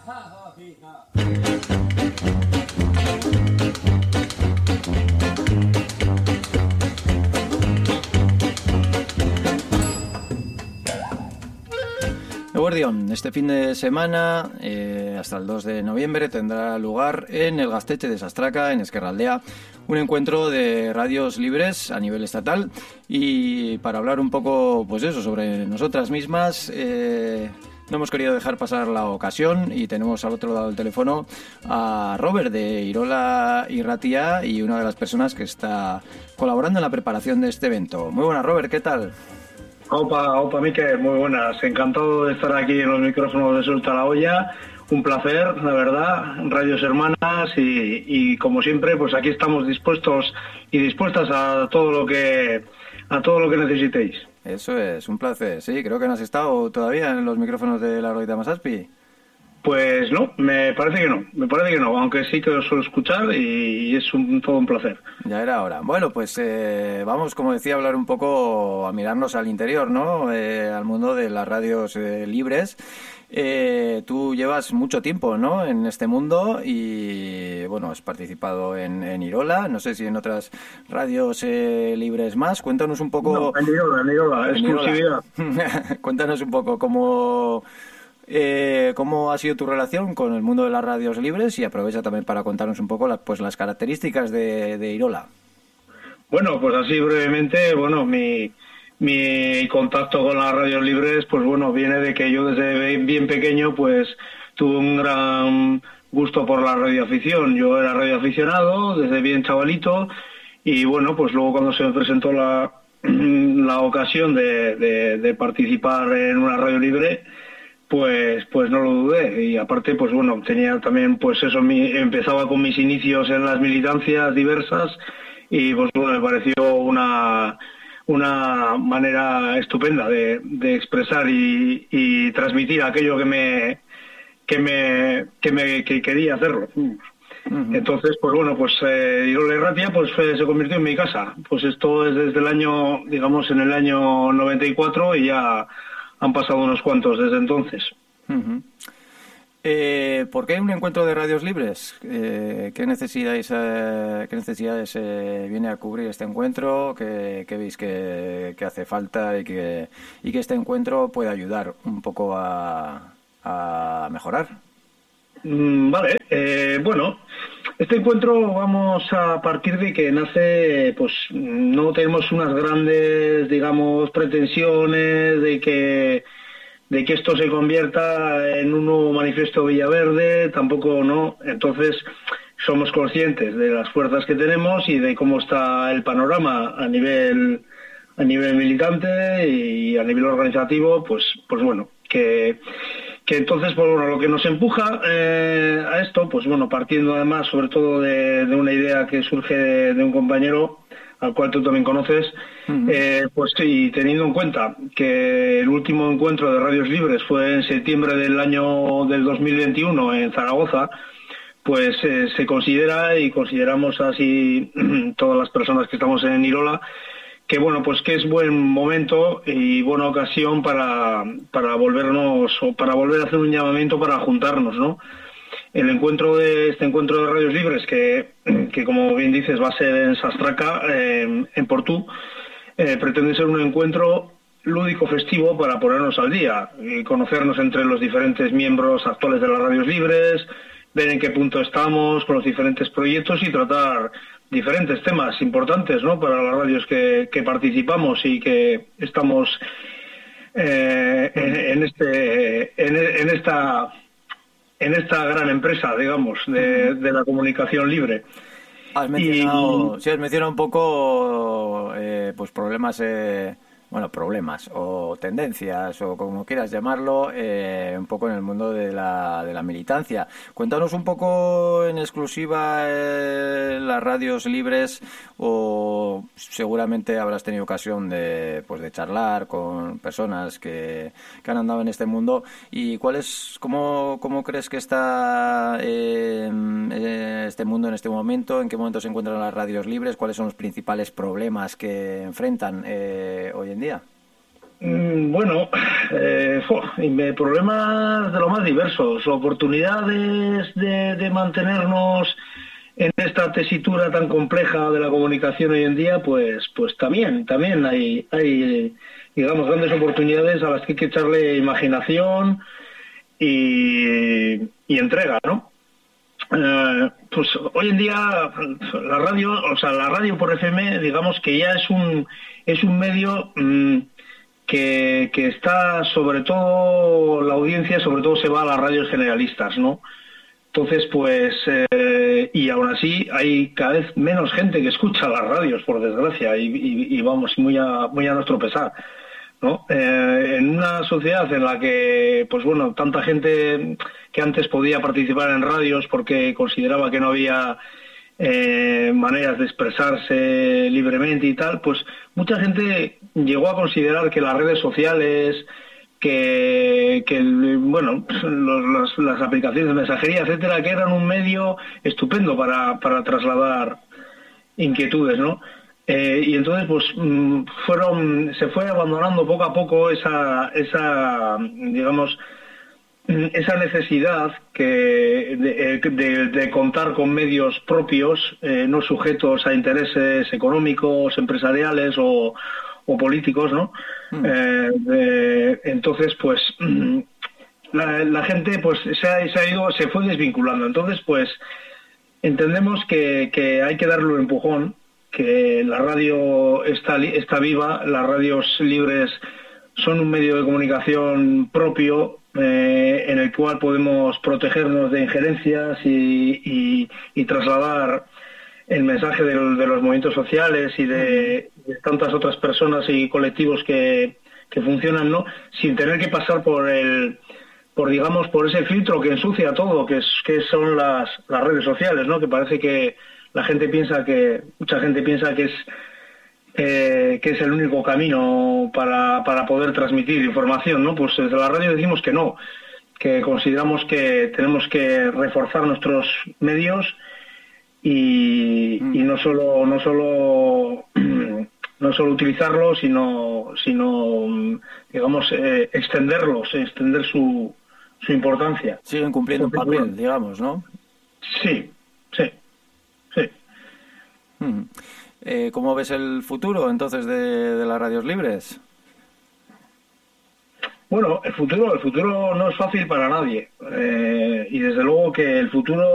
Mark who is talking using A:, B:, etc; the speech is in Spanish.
A: Eguerdión, este fin de semana, hasta el 2 de noviembre, tendrá lugar en el Gaztetxe de Sastraca, en Ezkerraldea, un encuentro de radios libres a nivel estatal. Y para hablar un poco, pues eso, sobre nosotras mismas, no hemos querido dejar pasar la ocasión y tenemos al otro lado del teléfono a Robert de Irola Irratia y una de las personas que está colaborando en la preparación de este evento. Muy buenas, Robert, ¿qué tal?
B: Opa, Miquel, muy buenas. Encantado de estar aquí en los micrófonos de Suelta la Olla. Un placer, la verdad, radios hermanas y como siempre, pues aquí estamos dispuestos y dispuestas a todo lo que necesitéis.
A: Eso es, un placer. Sí, creo que no has estado todavía en los micrófonos de la Roita Masaspi.
B: Pues no, me parece que no, aunque sí que lo suelo escuchar y es todo un placer.
A: Ya era hora. Bueno, pues vamos, como decía, a hablar un poco, a mirarnos al interior, ¿no? Al mundo de las radios libres. Tú llevas mucho tiempo, ¿no?, en este mundo y, bueno, has participado en Irola, no sé si en otras radios libres más. Cuéntanos un poco...
B: No, en Irola, exclusividad.
A: Cuéntanos un poco cómo ha sido tu relación con el mundo de las radios libres y aprovecha también para contarnos un poco las características de Irola.
B: Bueno, pues así brevemente, bueno, mi contacto con las radios libres, pues bueno, viene de que yo desde bien pequeño pues tuve un gran gusto por la radioafición. Yo era radioaficionado desde bien chavalito y bueno, pues luego cuando se me presentó la ocasión de participar en una radio libre, pues no lo dudé. Y aparte, pues bueno, tenía también, pues eso, empezaba con mis inicios en las militancias diversas y pues bueno, me pareció una manera estupenda de expresar y transmitir aquello que quería hacerlo. Uh-huh. Entonces, pues bueno, pues Irola Irratia pues se convirtió en mi casa. Pues esto es desde el año, digamos, en el año 94 y ya han pasado unos cuantos desde entonces.
A: Uh-huh. ¿Por qué hay un encuentro de radios libres? ¿Qué necesidades viene a cubrir este encuentro? ¿Qué veis que hace falta y que este encuentro puede ayudar un poco a mejorar?
B: Vale, bueno, este encuentro vamos a partir de que nace, pues no tenemos unas grandes, digamos, pretensiones de que esto se convierta en un nuevo manifiesto Villaverde, tampoco no. Entonces somos conscientes de las fuerzas que tenemos y de cómo está el panorama a nivel militante y a nivel organizativo, pues bueno, que entonces, pues bueno, lo que nos empuja a esto, pues bueno, partiendo además sobre todo de una idea que surge de un compañero al cual tú también conoces, uh-huh. Pues y teniendo en cuenta que el último encuentro de radios libres fue en septiembre del 2021 en Zaragoza, pues se considera y consideramos así todas las personas que estamos en Irola que bueno, pues que es buen momento y buena ocasión para volver a hacer un llamamiento para juntarnos, ¿no? Este encuentro de radios libres que como bien dices va a ser en Sastraca, en Portú, pretende ser un encuentro lúdico festivo para ponernos al día y conocernos entre los diferentes miembros actuales de las radios libres, ver en qué punto estamos con los diferentes proyectos y tratar diferentes temas importantes, ¿no?, para las radios que participamos y que estamos en esta gran empresa, digamos, de la comunicación libre.
A: Has mencionado un poco pues problemas o tendencias o como quieras llamarlo, un poco en el mundo de la militancia. Cuéntanos un poco en exclusiva las radios libres, o seguramente habrás tenido ocasión de charlar con personas que han andado en este mundo. ¿Y cómo crees que está este mundo en este momento? ¿En qué momento se encuentran las radios libres? ¿Cuáles son los principales problemas que enfrentan hoy en día?
B: Bueno, problemas de lo más diversos, oportunidades de mantenernos en esta tesitura tan compleja de la comunicación hoy en día, pues también hay, digamos, grandes oportunidades a las que hay que echarle imaginación y entrega, ¿no? Pues hoy en día la radio por FM, digamos que ya es un medio que está, sobre todo la audiencia, sobre todo se va a las radios generalistas, ¿no? Entonces, pues, y aún así hay cada vez menos gente que escucha las radios, por desgracia, y vamos, muy a nuestro pesar, ¿no? En una sociedad en la que, pues bueno, tanta gente que antes podía participar en radios porque consideraba que no había maneras de expresarse libremente y tal, pues mucha gente llegó a considerar que las redes sociales, bueno, las aplicaciones de mensajería, etcétera, que eran un medio estupendo para trasladar inquietudes, ¿no? Y entonces, pues, se fue abandonando poco a poco digamos, esa necesidad de contar con medios propios, no sujetos a intereses económicos, empresariales o políticos, ¿no? Entonces, pues, la gente, pues, se fue desvinculando. Entonces, pues, entendemos que hay que darle un empujón, que la radio está viva, las radios libres son un medio de comunicación propio, en el cual podemos protegernos de injerencias y trasladar el mensaje de los movimientos sociales y de tantas otras personas y colectivos que funcionan, ¿no? Sin tener que pasar por ese filtro que ensucia todo, que son las redes sociales, ¿no? Que parece que mucha gente piensa que es el único camino para poder transmitir información, ¿no? Pues desde la radio decimos que no, que consideramos que tenemos que reforzar nuestros medios y no solo utilizarlos, sino digamos, extender su importancia.
A: Siguen cumpliendo un papel, digamos, ¿no?
B: Sí.
A: ¿Cómo ves el futuro, entonces, de las radios libres?
B: Bueno, el futuro no es fácil para nadie. Y desde luego que el futuro